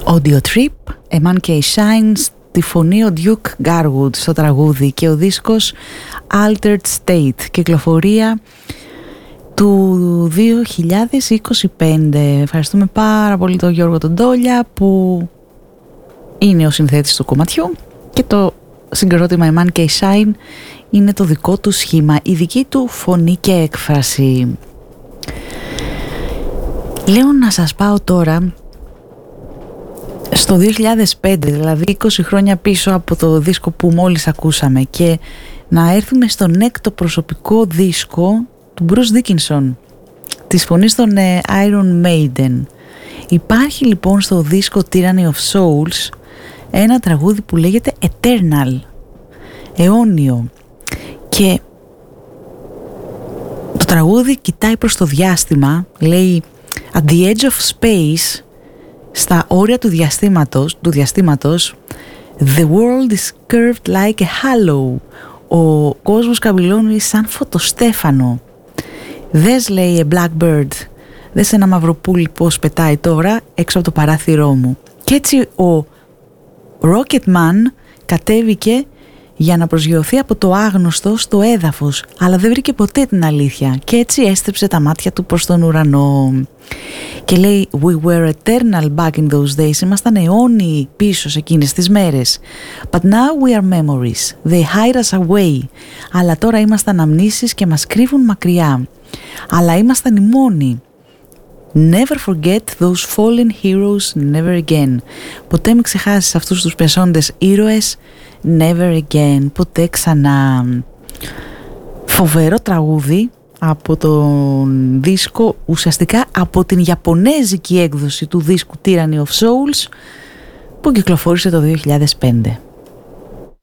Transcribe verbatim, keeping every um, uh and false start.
Audio Trip, A Man K Shine, στη φωνή ο Duke Garwood στο τραγούδι και ο δίσκος Altered State, κυκλοφορία του δύο χιλιάδες είκοσι πέντε. Ευχαριστούμε πάρα πολύ τον Γιώργο τον Ντόλια που είναι ο συνθέτης του κομματιού και το συγκρότημα A Man K Shine είναι το δικό του σχήμα, η δική του φωνή και έκφραση. Λέω να σας πάω τώρα στο δύο χιλιάδες πέντε, δηλαδή είκοσι χρόνια πίσω από το δίσκο που μόλις ακούσαμε, και να έρθουμε στον έκτο προσωπικό δίσκο του Bruce Dickinson, της φωνής των Iron Maiden. Υπάρχει λοιπόν στο δίσκο Tyranny of Souls ένα τραγούδι που λέγεται Eternal, αιώνιο, και το τραγούδι κοιτάει προς το διάστημα, λέει At the edge of space, στα όρια του διαστήματος, του διαστήματος, the world is curved like a halo. Ο κόσμος καμπυλώνει σαν φωτοστέφανο. Δες, λέει, a blackbird, δες ένα μαυροπούλι πως πετάει τώρα έξω από το παράθυρό μου. Και έτσι ο Rocketman κατέβηκε για να προσγειωθεί από το άγνωστο στο έδαφος, αλλά δεν βρήκε ποτέ την αλήθεια και έτσι έστρεψε τα μάτια του προς τον ουρανό και λέει We were eternal back in those days, ήμασταν αιώνιοι πίσω σε εκείνες τις μέρες, but now we are memories, they hide us away, αλλά τώρα είμαστε αναμνήσεις και μας κρύβουν μακριά, αλλά ήμασταν οι μόνοι. Never forget those fallen heroes, never again. Ποτέ μην ξεχάσεις αυτούς τους πεσόντες ήρωες, never again, ποτέ ξανά. Φοβερό τραγούδι από τον δίσκο, ουσιαστικά από την ιαπωνέζικη έκδοση του δίσκου Tyranny of Souls που κυκλοφόρησε το δύο χιλιάδες πέντε.